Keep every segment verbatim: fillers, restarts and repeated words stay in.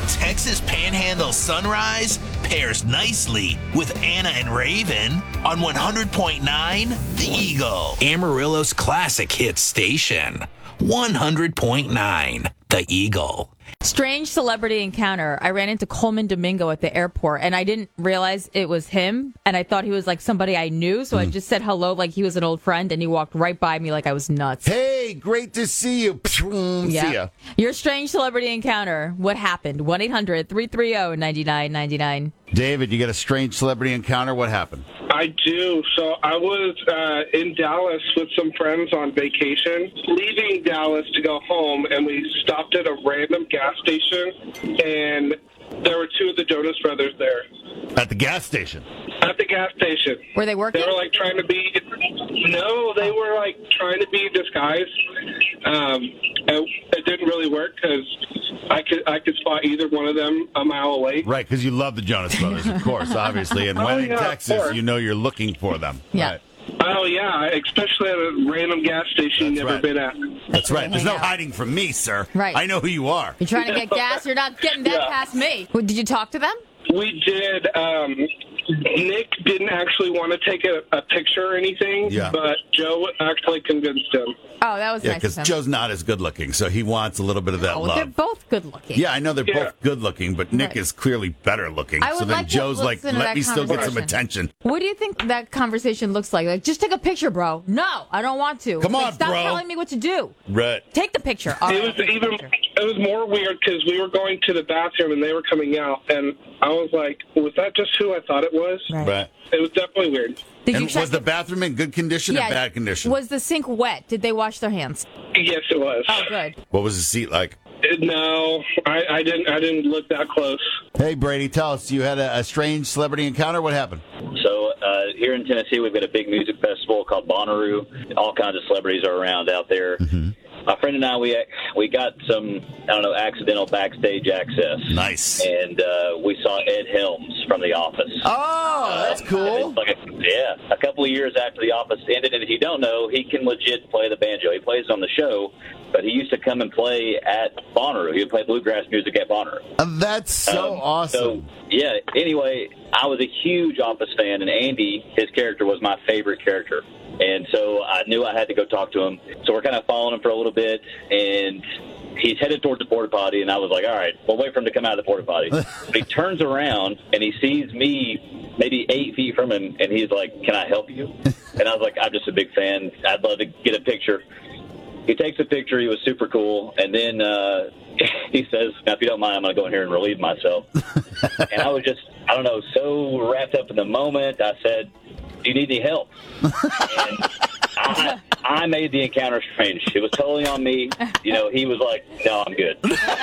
Texas Panhandle Sunrise pairs nicely with Anna and Raven on one hundred point nine The Eagle, Amarillo's classic hit station. one hundred point nine The Eagle. Strange celebrity encounter. I ran into Coleman Domingo at the airport, and I didn't realize it was him, and I thought he was like somebody I knew, so mm. I just said hello like he was an old friend, and he walked right by me like I was nuts. Hey, great to see you. Yeah. See ya. Your strange celebrity encounter. What happened? one eight hundred three three zero nine nine nine nine. David, you got a strange celebrity encounter. What happened? I do. So I was uh, in Dallas with some friends on vacation, leaving Dallas to go home, and we stopped at a random gas station, and there were two of the Jonas Brothers there. At the gas station? At the gas station. Were they working? They were like trying to be, no, they were like trying to be disguised. Um, and it didn't really work because I could I could spot either one of them a mile away. Right, because you love the Jonas Brothers, of course, obviously. And oh, when yeah, in Texas, you know you're looking for them. Yeah. Right. Oh, yeah, especially at a random gas station you've never right. been at. That's right. There's no hiding from me, sir. Right. I know who you are. You're trying to get gas, you're not getting that Yeah. past me. Well, did you talk to them? We did. Um, Nick didn't actually want to take a, a picture or anything, Yeah. but Joe actually convinced him. Oh, that was Yeah, nice of because him. Joe's not as good looking, so he wants a little bit of that Oh, love. they're both good looking. Yeah, I know they're Yeah. both good looking, but Nick Right. is clearly better looking. I would So then like to Joe's like, listen to let that me still get some conversation. attention. What do you think that conversation looks like? Like, just take a picture, bro. No, I don't want to. Come Like, on, stop bro. telling me what to do. Right. Take the picture. All It right, was I'll take the even. picture. It was more weird because we were going to the bathroom and they were coming out, and I was like, "Was that just who I thought it was?" Right. Right. It was definitely weird. Did And you check was the it? bathroom in good condition Yeah. or bad condition? Was the sink wet? Did they wash their hands? Yes, it was. Oh, good. What was the seat like? No, I, I didn't. I didn't look that close. Hey, Brady, tell us. You had a, a strange celebrity encounter. What happened? So uh, here in Tennessee, we've got a big music festival called Bonnaroo. All kinds of celebrities are around out there. Mm-hmm. My friend and I, we we got some, I don't know, accidental backstage access. Nice. And uh, we saw Ed Helms from The Office. Oh, that's Uh, cool. it's Like a, yeah, a couple of years after The Office ended. And if you don't know, he can legit play the banjo. He plays on the show, but he used to come and play at Bonnaroo. He would play bluegrass music at Bonnaroo. Uh, that's so Um, awesome. So, yeah, anyway, I was a huge Office fan, and Andy, his character, was my favorite character. And so I knew I had to go talk to him. So we're kind of following him for a little bit, and he's headed towards the porta potty, and I was like, all right, we'll wait for him to come out of the porta potty. But he turns around, and he sees me maybe eight feet from him, and he's like, can I help you? And I was like, I'm just a big fan. I'd love to get a picture. He takes a picture. He was super cool. And then uh, he says, now, if you don't mind, I'm going to go in here and relieve myself. And I was just, I don't know, so wrapped up in the moment. I said, do you need any help? And I, I made the encounter strange. It was totally on me. You know, he was like, no, I'm good.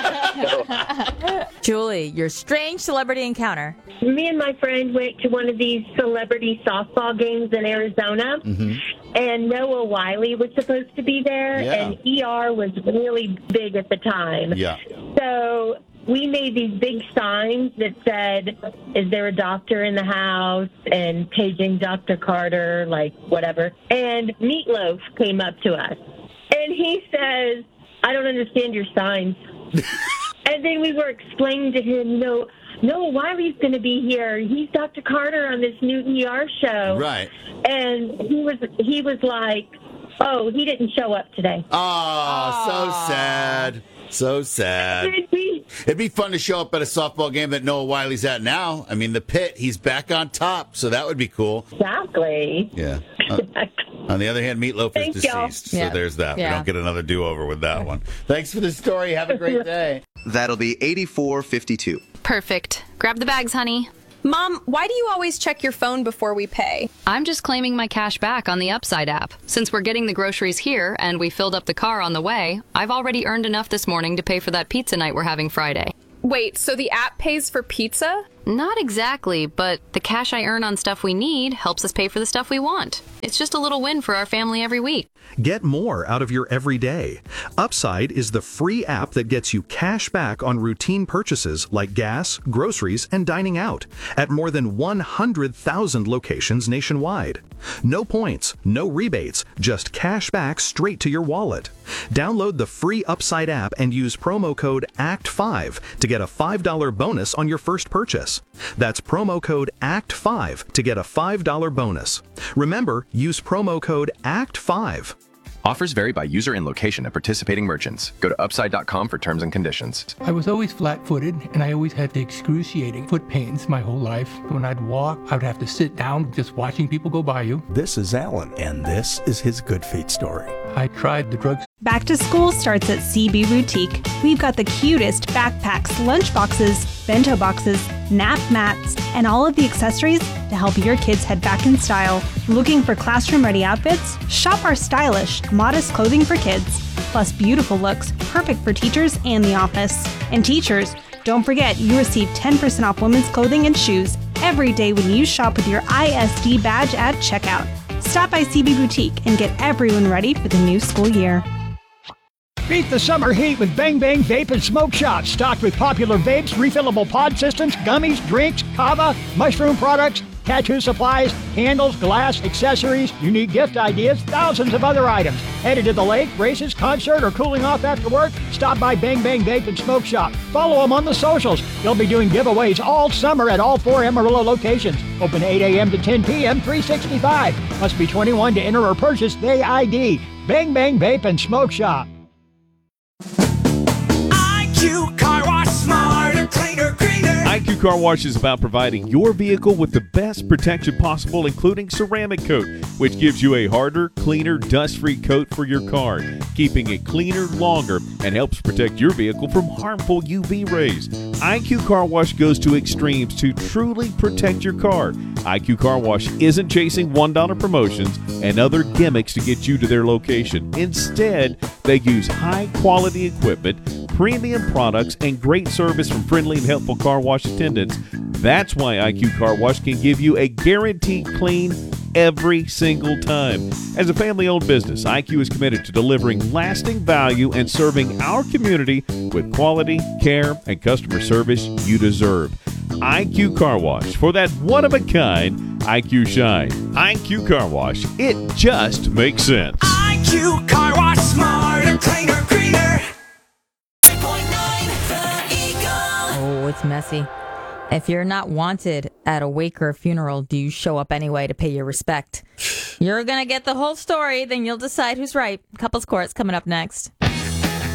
So, Julie, your strange celebrity encounter. Me and my friend went to one of these celebrity softball games in Arizona, Mm-hmm. and Noah Wiley was supposed to be there, Yeah. and E R was really big at the time. Yeah. So we made these big signs that said, is there a doctor in the house? And paging Doctor Carter, like whatever. And Meatloaf came up to us. And he says, I don't understand your signs. And then we were explaining to him, you know, Noah Wiley's going to be here. He's Doctor Carter on this new E R show. Right. And he was he was like, oh, he didn't show up today. Oh, so sad. So sad. It'd be- It'd be fun to show up at a softball game that Noah Wiley's at now. I mean, the pit, he's back on top, so that would be cool. Exactly. Yeah. Uh, on the other hand, Meatloaf Thank is y'all. deceased, so Yeah. there's that. Yeah. We don't get another do-over with that one. Thanks for the story. Have a great day. That'll be eighty-four fifty-two. Perfect. Grab the bags, honey. Mom, why do you always check your phone before we pay? I'm just claiming my cash back on the Upside app. Since we're getting the groceries here and we filled up the car on the way, I've already earned enough this morning to pay for that pizza night we're having Friday. Wait, so the app pays for pizza? Not exactly, but the cash I earn on stuff we need helps us pay for the stuff we want. It's just a little win for our family every week. Get more out of your everyday. Upside is the free app that gets you cash back on routine purchases like gas, groceries, and dining out at more than one hundred thousand locations nationwide. No points, no rebates, just cash back straight to your wallet. Download the free Upside app and use promo code A C T five to get a five dollars bonus on your first purchase. That's promo code A C T five to get a five dollars bonus. Remember, use promo code A C T five. Offers vary by user and location at participating merchants. Go to upside dot com for terms and conditions. I was always flat-footed, and I always had the excruciating foot pains my whole life. When I'd walk, I would have to sit down just watching people go by you. This is Alan, and this is his good feet story. I tried the drugs. Back to school starts at C B Boutique. We've got the cutest backpacks, lunch boxes, bento boxes, nap mats, and all of the accessories to help your kids head back in style. Looking for classroom-ready outfits? Shop our stylish, modest clothing for kids. Plus beautiful looks, perfect for teachers and the office. And teachers, don't forget you receive ten percent off women's clothing and shoes every day when you shop with your I S D badge at checkout. Stop by C B Boutique and get everyone ready for the new school year. Beat the summer heat with Bang Bang Vape and Smoke Shop, stocked with popular vapes, refillable pod systems, gummies, drinks, kava, mushroom products, tattoo supplies, candles, glass, accessories, unique gift ideas, thousands of other items. Headed to the lake, races, concert, or cooling off after work? Stop by Bang Bang Vape and Smoke Shop. Follow them on the socials. They'll be doing giveaways all summer at all four Amarillo locations. Open eight a.m. to ten p.m., three sixty-five. Must be twenty-one to enter or purchase Day I D. Bang Bang Vape and Smoke Shop. I Q Car Wash, smarter, cleaner, greener. I Q Car Wash is about providing your vehicle with the best protection possible, including ceramic coat, which gives you a harder, cleaner, dust-free coat for your car, keeping it cleaner longer and helps protect your vehicle from harmful U V rays. I Q Car Wash goes to extremes to truly protect your car. I Q Car Wash isn't chasing one dollar promotions and other gimmicks to get you to their location. Instead, they use high-quality equipment, premium products, and great service from friendly and helpful car wash attendants. That's why I Q Car Wash can give you a guaranteed clean every single time. As a family-owned business, I Q is committed to delivering lasting value and serving our community with quality, care, and customer service you deserve. I Q Car Wash, for that one-of-a-kind I Q shine. I Q Car Wash, it just makes sense. I Q Car Wash, smarter, cleaner, greener. Oh, it's messy. If you're not wanted at a wake or a funeral, do you show up anyway to pay your respect? You're going to get the whole story, then you'll decide who's right. Couples Court's coming up next.